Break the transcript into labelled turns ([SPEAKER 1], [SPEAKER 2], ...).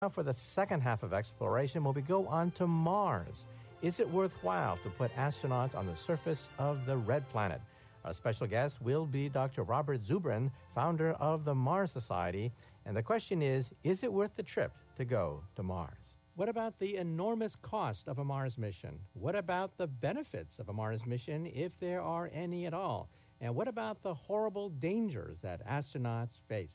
[SPEAKER 1] Now, for the second half of exploration, we'll go on to Mars. Is it worthwhile to put astronauts on the surface of the red planet? Our special guest will be Dr. Robert Zubrin, founder of the Mars Society. And the question is it worth the trip to go to Mars? What about the enormous cost of a Mars mission? What about the benefits of a Mars mission, if there are any at all? And what about the horrible dangers that astronauts face?